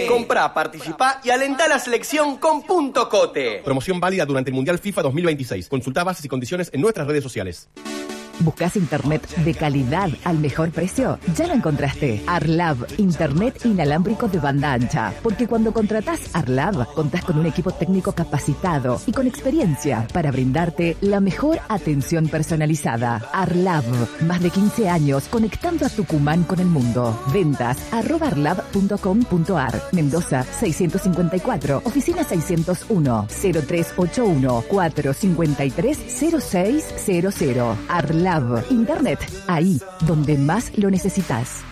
Comprá, participá y alentá la selección con Punto Cote. Promoción válida durante el Mundial FIFA 2026. Consultá bases y condiciones en nuestras redes sociales. ¿Buscas internet de calidad al mejor precio? Ya lo encontraste. Arlab, internet inalámbrico de banda ancha. Porque cuando contratás Arlab, contás con un equipo técnico capacitado y con experiencia para brindarte la mejor atención personalizada. Arlab, más de 15 años conectando a Tucumán con el mundo. Ventas @arlab.com.ar. Mendoza 654, oficina 601, 0381 453 0600. Arlab, internet, ahí donde más lo necesitas.